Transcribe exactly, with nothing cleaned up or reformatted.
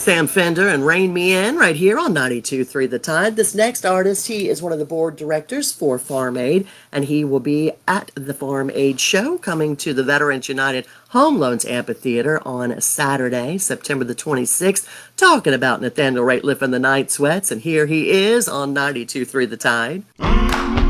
Sam Fender and Rain Me In right here on ninety-two point three The Tide. This next artist, he is one of the board directors for Farm Aid, and he will be at the Farm Aid show coming to the Veterans United Home Loans Amphitheater on Saturday, September the twenty-sixth, talking about Nathaniel Rateliff and the Night Sweats, and here he is on ninety-two point three The Tide.